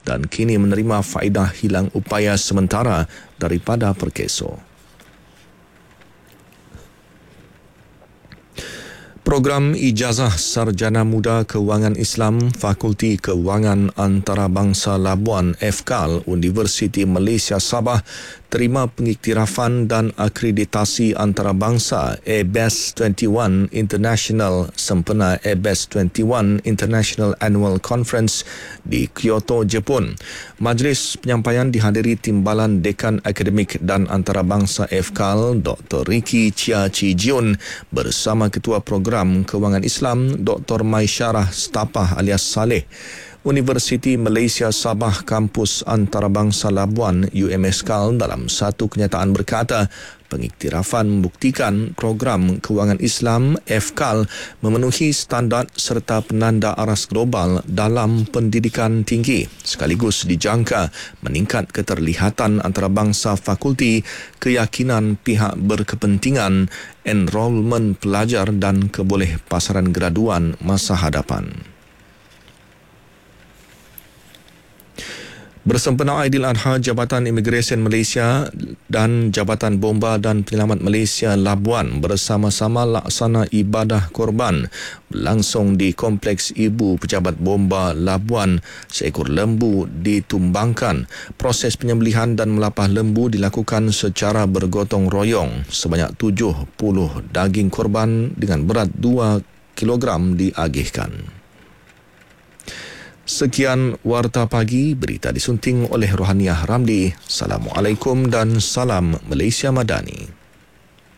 dan kini menerima faedah hilang upaya sementara daripada perkeso. Program Ijazah Sarjana Muda Kewangan Islam Fakulti Kewangan Antarabangsa Labuan FKAL Universiti Malaysia Sabah terima pengiktirafan dan akreditasi antarabangsa ABES 21 International sempena ABES 21 International Annual Conference di Kyoto, Jepun. Majlis penyampaian dihadiri Timbalan Dekan Akademik dan Antarabangsa FKAL Dr. Ricky Chia Chi Jiun bersama Ketua Program Kewangan Islam Dr. Maisyarah Stapah alias Saleh. Universiti Malaysia Sabah Kampus Antarabangsa Labuan UMSKAL dalam satu kenyataan berkata, pengiktirafan membuktikan program Kewangan Islam FKAL memenuhi standard serta penanda aras global dalam pendidikan tinggi, sekaligus dijangka meningkat keterlihatan antarabangsa fakulti, keyakinan pihak berkepentingan, enrolmen pelajar dan keboleh pasaran graduan masa hadapan. Bersempena Aidiladha, Jabatan Imigresen Malaysia dan Jabatan Bomba dan Penyelamat Malaysia Labuan bersama-sama laksana ibadah korban berlangsung di Kompleks Ibu Pejabat Bomba Labuan. Seekor lembu ditumbangkan. Proses penyembelihan dan melapah lembu dilakukan secara bergotong royong. Sebanyak 70 daging korban dengan berat 2 kilogram diagihkan. Sekian Warta Pagi, berita disunting oleh Rohaniah Ramli. Assalamualaikum dan salam Malaysia Madani.